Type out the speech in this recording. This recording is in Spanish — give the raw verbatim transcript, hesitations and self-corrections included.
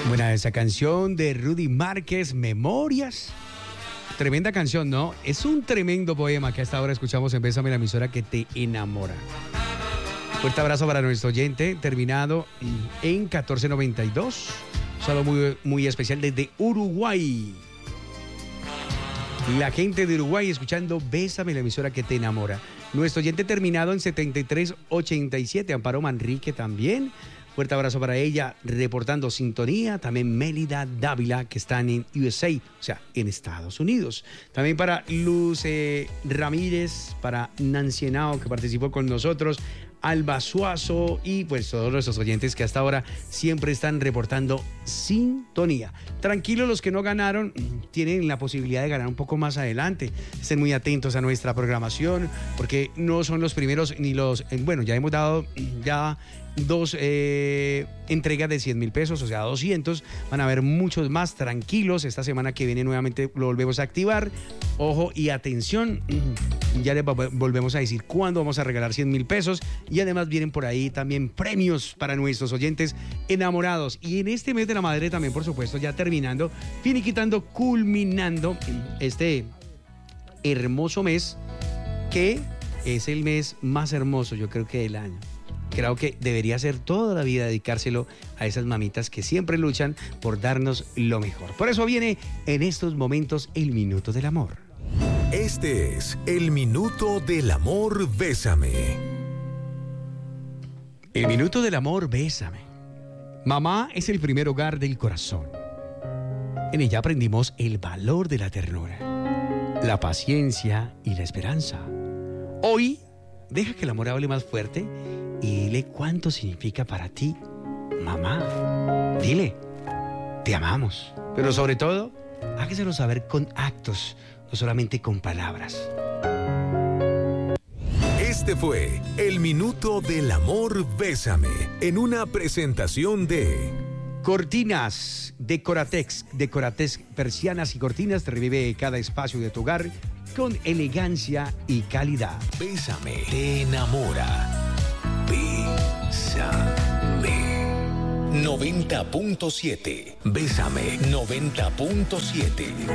Buena esa canción de Rudy Márquez, Memorias. Tremenda canción, ¿no? Es un tremendo poema que hasta ahora escuchamos en Bésame, la emisora que te enamora. Fuerte abrazo para nuestro oyente, terminado en catorce noventa y dos. Un saludo muy, muy especial desde Uruguay. La gente de Uruguay escuchando Bésame, la emisora que te enamora. Nuestro oyente terminado en setenta y tres ochenta y siete, Amparo Manrique también. Fuerte abrazo para ella, reportando sintonía. También Mélida Dávila, que están en U S A, o sea, en Estados Unidos. También para Luz eh, Ramírez, para Nancy Henao, que participó con nosotros. Alba Suazo y pues todos nuestros oyentes que hasta ahora siempre están reportando sintonía. Tranquilos, los que no ganaron tienen la posibilidad de ganar un poco más adelante. Estén muy atentos a nuestra programación porque no son los primeros ni los... Bueno, ya hemos dado ya dos eh, entregas de cien mil pesos, o sea, doscientos. Van a haber muchos más. Tranquilos, esta semana que viene nuevamente lo volvemos a activar. Ojo y atención, ya les volvemos a decir cuándo vamos a regalar cien mil pesos. Y además vienen por ahí también premios para nuestros oyentes enamorados. Y en este mes de la madre también, por supuesto, ya terminando, finiquitando, culminando este hermoso mes, que es el mes más hermoso, yo creo que del año. Creo que debería ser toda la vida dedicárselo a esas mamitas que siempre luchan por darnos lo mejor. Por eso viene en estos momentos el Minuto del Amor. Este es el Minuto del Amor, Bésame. El Minuto del Amor, Bésame. Mamá es el primer hogar del corazón. En ella aprendimos el valor de la ternura, la paciencia y la esperanza. Hoy, deja que el amor hable más fuerte y dile cuánto significa para ti, mamá. Dile, te amamos. Pero sobre todo, hágaselo saber con actos, no solamente con palabras. Este fue el Minuto del Amor, Bésame, en una presentación de... Cortinas Decoratex, Decoratex, persianas y cortinas, te revive cada espacio de tu hogar con elegancia y calidad. Bésame, te enamora. Bésame. noventa punto siete. Bésame, noventa punto siete.